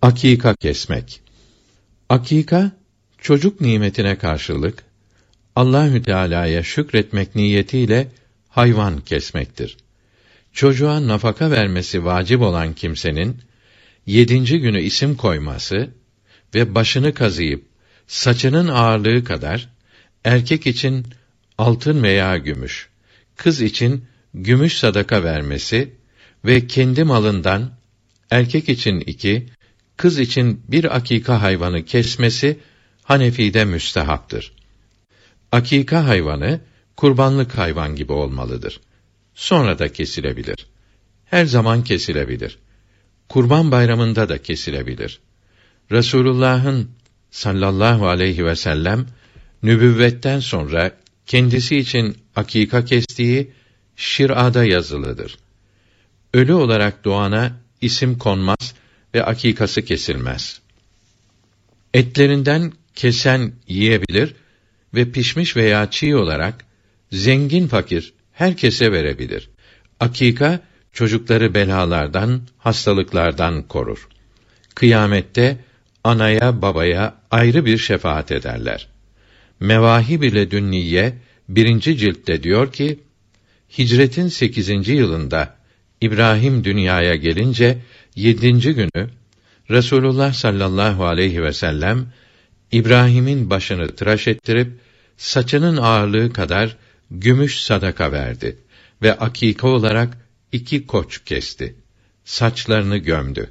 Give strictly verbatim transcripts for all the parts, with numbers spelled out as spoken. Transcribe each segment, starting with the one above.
Akika kesmek. Akika, çocuk nimetine karşılık Allahü Teala'ya şükretmek niyetiyle hayvan kesmektir. Çocuğa nafaka vermesi vacip olan kimsenin yedinci günü isim koyması ve başını kazıyıp saçının ağırlığı kadar, erkek için altın veya gümüş, kız için gümüş sadaka vermesi ve kendi malından erkek için iki, kız için bir akika hayvanı kesmesi Hanefi'de müstehaptır. Akika hayvanı kurbanlık hayvan gibi olmalıdır. Sonra da kesilebilir. Her zaman kesilebilir. Kurban bayramında da kesilebilir. Resulullah'ın sallallahu aleyhi ve sellem nübüvvetten sonra kendisi için akika kestiği şir'ada yazılıdır. Ölü olarak doğana isim konmaz ve akikası kesilmez. Etlerinden kesen yiyebilir ve pişmiş veya çiğ olarak zengin fakir herkese verebilir. Akika çocukları belalardan, hastalıklardan korur. Kıyamette anaya babaya ayrı bir şefaat ederler. Mevahib ile Dünniye birinci ciltte diyor ki, hicretin sekizinci yılında İbrahim dünyaya gelince yedinci günü Resulullah sallallahu aleyhi ve sellem İbrahim'in başını tıraş ettirip saçının ağırlığı kadar gümüş sadaka verdi ve akika olarak iki koç kesti. Saçlarını gömdü.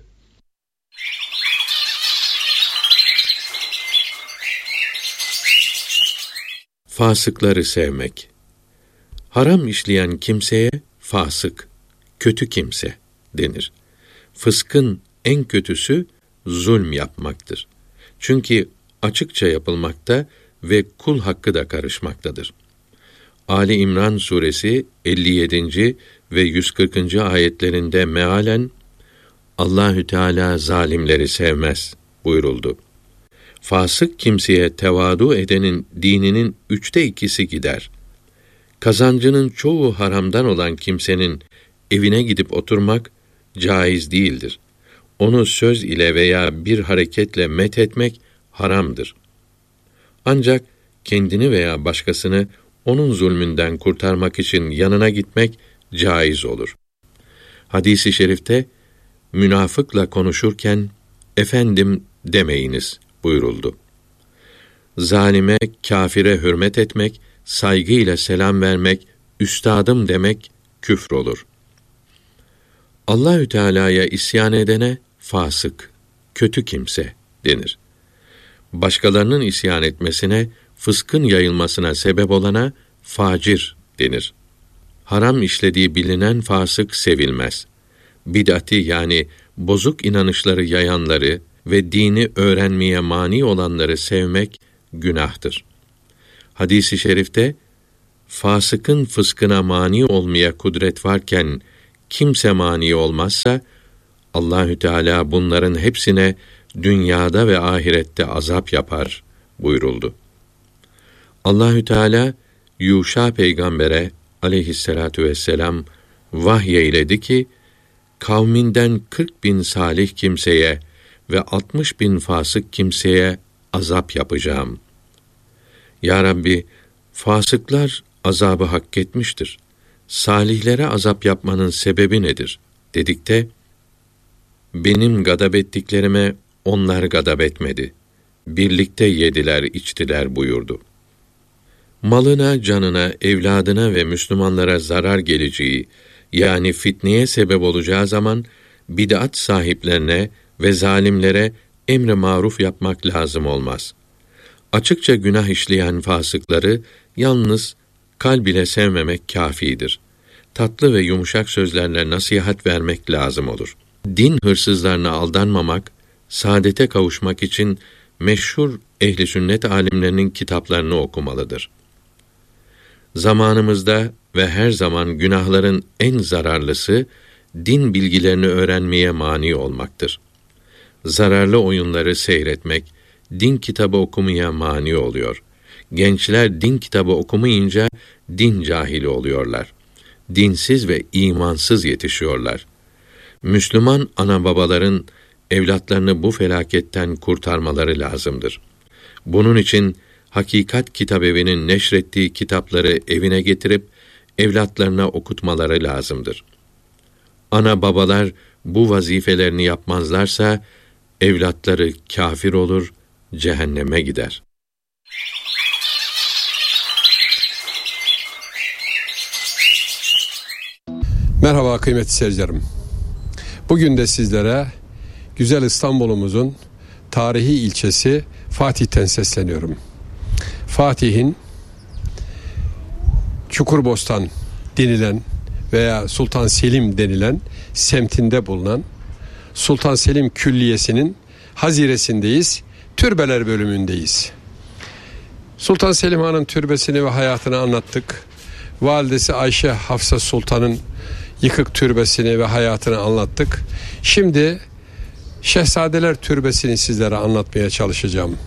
Fasıkları sevmek. Haram işleyen kimseye fasık, kötü kimse denir. Fıskın en kötüsü zulm yapmaktır. Çünkü açıkça yapılmakta ve kul hakkı da karışmaktadır. Ali İmran suresi elli yedinci ve yüz kırkıncı ayetlerinde mealen Allahü Teala zalimleri sevmez buyuruldu. Fasık kimseye tevadu edenin dininin üçte ikisi gider. Kazancının çoğu haramdan olan kimsenin evine gidip oturmak caiz değildir. Onu söz ile veya bir hareketle methetmek haramdır. Ancak kendini veya başkasını onun zulmünden kurtarmak için yanına gitmek caiz olur. Hadis-i şerifte münafıkla konuşurken efendim demeyiniz buyuruldu. Zalime, kâfire hürmet etmek, saygıyla selam vermek, üstadım demek küfür olur. Allahü Teala'ya isyan edene fasık, kötü kimse denir. Başkalarının isyan etmesine, fıskın yayılmasına sebep olana facir denir. Haram işlediği bilinen fasık sevilmez. Bid'ati yani bozuk inanışları yayanları ve dini öğrenmeye mani olanları sevmek günahtır. Hadis-i şerifte, fasıkın fıskına mani olmaya kudret varken, kimse mani olmazsa, Allahü Teala bunların hepsine dünyada ve ahirette azap yapar buyuruldu. Allahü Teala Yuşa peygambere aleyhissalatu vesselam vahyeyledi ki, kavminden kırk bin salih kimseye ve altmış bin fasık kimseye azap yapacağım. Ya Rabbi, fasıklar azabı hak etmiştir. Salihlere azap yapmanın sebebi nedir? Dedikte, benim gadab ettiklerime onlar gadab etmedi. Birlikte yediler, içtiler buyurdu. Malına, canına, evladına ve Müslümanlara zarar geleceği, yani fitneye sebep olacağı zaman, bid'at sahiplerine ve zalimlere emri maruf yapmak lazım olmaz. Açıkça günah işleyen fasıkları, yalnız kalb ile sevmemek kâfidir. Tatlı ve yumuşak sözlerle nasihat vermek lazım olur. Din hırsızlarına aldanmamak, saadete kavuşmak için meşhur ehli sünnet alimlerinin kitaplarını okumalıdır. Zamanımızda ve her zaman günahların en zararlısı, din bilgilerini öğrenmeye mani olmaktır. Zararlı oyunları seyretmek, din kitabı okumaya mani oluyor. Gençler din kitabı okumayınca, din cahili oluyorlar. Dinsiz ve imansız yetişiyorlar. Müslüman ana babaların evlatlarını bu felaketten kurtarmaları lazımdır. Bunun için Hakikat Kitabevi'nin neşrettiği kitapları evine getirip evlatlarına okutmaları lazımdır. Ana babalar bu vazifelerini yapmazlarsa evlatları kâfir olur, cehenneme gider. Merhaba kıymetli seyircilerim. Bugün de sizlere güzel İstanbul'umuzun tarihi ilçesi Fatih'ten sesleniyorum. Fatih'in Çukurbostan denilen veya Sultan Selim denilen semtinde bulunan Sultan Selim Külliyesi'nin haziresindeyiz. Türbeler bölümündeyiz. Sultan Selim Han'ın türbesini ve hayatını anlattık. Validesi Ayşe Hafsa Sultan'ın yıkık türbesini ve hayatını anlattık. Şimdi Şehzadeler Türbesi'ni sizlere anlatmaya çalışacağım.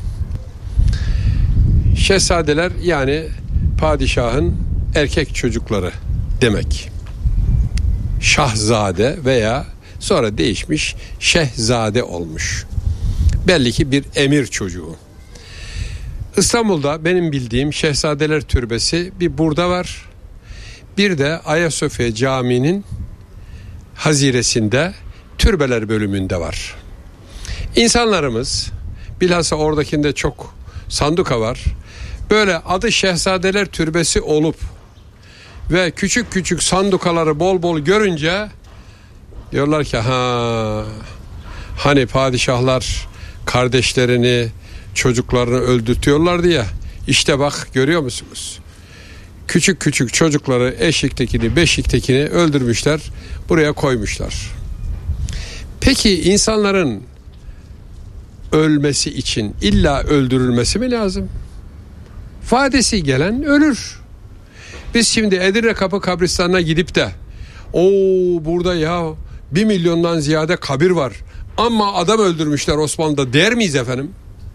Şehzadeler yani padişahın erkek çocukları demek. Şahzade veya sonra değişmiş şehzade olmuş. Belli ki bir emir çocuğu. İstanbul'da benim bildiğim Şehzadeler Türbesi bir burada var. Bir de Ayasofya Camii'nin haziresinde türbeler bölümünde var. İnsanlarımız, bilhassa oradakinde çok sanduka var. Böyle adı Şehzadeler Türbesi olup ve küçük küçük sandukaları bol bol görünce diyorlar ki ha hani padişahlar kardeşlerini, çocuklarını öldürtüyorlardı ya, işte bak görüyor musunuz? Küçük küçük çocukları eşiktekini, beşiktekini öldürmüşler, buraya koymuşlar. Peki insanların ölmesi için illa öldürülmesi mi lazım? Vadesi gelen ölür. Biz şimdi Edirne Kapı kabristanına gidip de o burada ya bir milyondan ziyade kabir var ama adam öldürmüşler Osmanlı'da der miyiz efendim?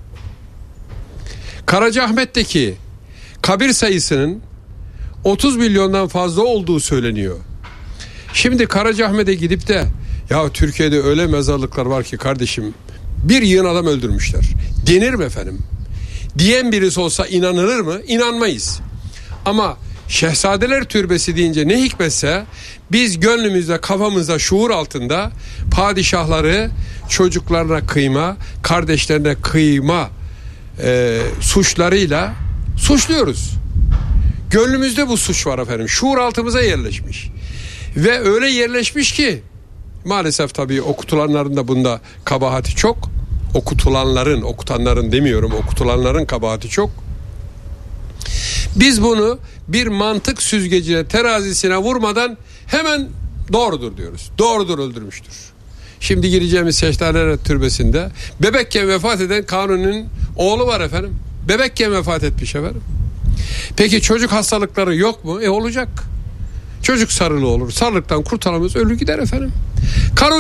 Karacaahmet'teki kabir sayısının otuz milyondan fazla olduğu söyleniyor. Şimdi Karacaahmet'e gidip de ya Türkiye'de öyle mezarlıklar var ki kardeşim bir yığın adam öldürmüşler denir mi efendim? Diyen birisi olsa inanılır mı? İnanmayız. Ama Şehzadeler Türbesi deyince ne hikmetse biz gönlümüzde, kafamızda, şuur altında padişahları çocuklarına kıyma, kardeşlerine kıyma e, suçlarıyla suçluyoruz. Gönlümüzde bu suç var efendim. Şuur altımıza yerleşmiş. Ve öyle yerleşmiş ki maalesef tabii okutulanların da bunda kabahati çok. Okutulanların, okutanların demiyorum, okutulanların kabahati çok. Biz bunu bir mantık süzgecine, terazisine vurmadan hemen doğrudur diyoruz. Doğrudur, öldürmüştür. Şimdi gireceğimiz Şehzadeler Türbesi'nde bebekken vefat eden Kanuni'nin oğlu var efendim. Bebekken vefat etmiş efendim. Peki çocuk hastalıkları yok mu? E olacak. Çocuk sarılı olur. Sarılıktan kurtaramaz, ölür gider efendim. Kanuni